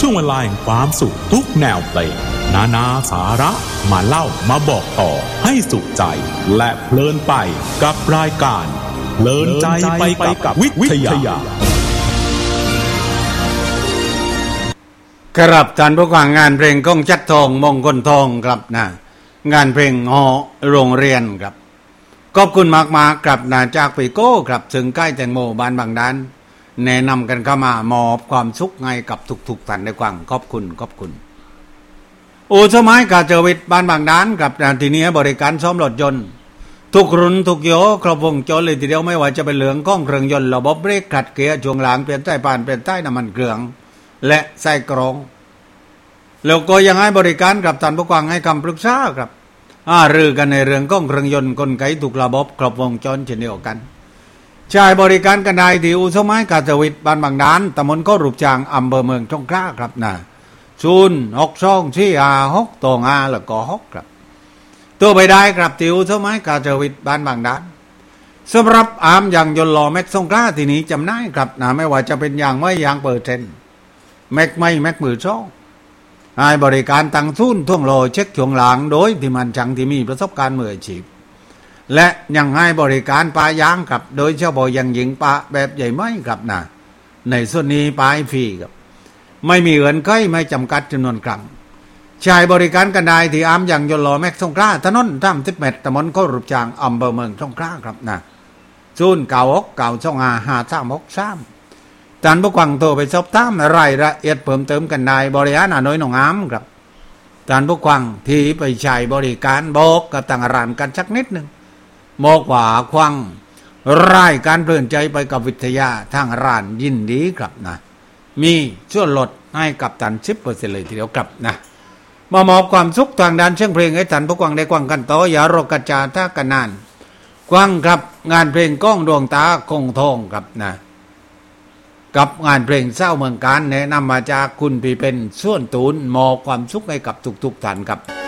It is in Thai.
ช่วงเวลาแห่งความสุขทุกแนวเพลงนานาสาระมาเล่ามาบอกต่อให้สุขใจและเพลินไปกับรายการเพลินใจไปกับวิทยาครับท่านผู้ฟังงานเพลงก้องจัดทองมงคลทองครับนะงานเพลงหอโรงเรียนครับขอบคุณมากๆครับนะจากปีโก้ครับถึงใกล้แตงโมบ้านบางด้านแนะนำกันเข้ามามอบความสุขให้กับทุกๆท่านได้ฟังขอบคุณสมัยกาเจวิตบ้านบางด้านกับทีนี้บริการซ่อมรถยนต์ทุกรุ่นทุกโยครบวงจรเลยทีเดียวไม่ว่าจะเป็นเรื่องของเครื่องยนต์ระบบเบรกขัดเกียร์ช่วงหลังเปลี่ยนใต้ผ่านเปลี่ยนใต้น้ำมันเครื่องและใส่กรองแล้วก็ยังให้บริการกับท่านผู้ฟังให้คำปรึกษาครับรือกันในเรื่องของเครื่องยนต์กลไกทุกระบบครบวงจรเช่นเดียวกันใช้บริการกันได้ที่อู่สมัยกาเจวิตบ้านบางด้านตำบลโคกรูปจางอำเภอเมืองสงขลาครับนะ06246ตรงแล้วก็6ครับตัวไปได้ครับที่อู่สมัยกาเจวิตบ้านบางด้านสำหรับอามยางยนต์ล้อแม็กสงขลาที่นี้จำได้ครับนะไม่ว่าจะเป็นยางไม่ยางเปอร์เซ็นต์แม็กไม่แม็กมือช่องให้บริการตั้งทุนท่วงโลเช็คช่วงหลังโดยที่มันจังที่มีประสบการณ์มืออาชีพและยังให้บริการปลายางกับโดยเฉพาะยังหญิงปลาแบบใหญ่ไม่ครับนะในส่วนนี้ปลายฟรีครับไม่มีเงินใครไม่จำกัดจำนวนครั้งใช้บริการกันได้ที่อามยังยนต์ล้อแม็กสงขลาถนน30 เมตรตำบลโคกรูปจางอำเภอเมืองสงขลาครับนะ0969253ท่านผู้ฟังโทรไปสอบถามรายละเอียดเพิ่มเติมกันได้บริหารน้อยหนองอามครับท่านผู้ฟังที่ไปใช้บริการบอกกับทางร้านกันสักนิดนึงบอกว่าควังรายการเพลินใจไปกับวิทยาทางร้านยินดีครับนะมีส่วนลดให้กับท่าน 10% เลยทีเดียวครับนะมามอบความสุขทางด้านเสียงเพลงให้ท่านผู้ฟังได้ฟังกันต่ออย่ารอกระจาท่ากันนานฟังครับงานเพลงก้องดวงตาคงทองครับนะกับงานเพลงเศร้าเมืองการแนะนำมาจากคุณพี่เป็นส่วนตูนมอบความสุขให้กับทุกๆท่านครับ